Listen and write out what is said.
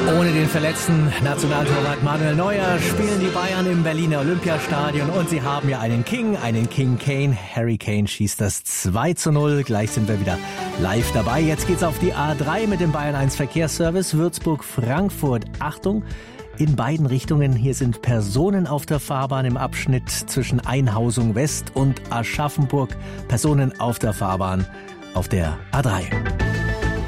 Ohne den verletzten Nationaltorwart Manuel Neuer spielen die Bayern im Berliner Olympiastadion und sie haben ja einen King Kane. Harry Kane schießt das 2:0. Gleich sind wir wieder live dabei. Jetzt geht's auf die A3 mit dem Bayern 1 Verkehrsservice Würzburg-Frankfurt. Achtung! In beiden Richtungen. Hier sind Personen auf der Fahrbahn im Abschnitt zwischen Einhausung West und Aschaffenburg. Personen auf der Fahrbahn auf der A3.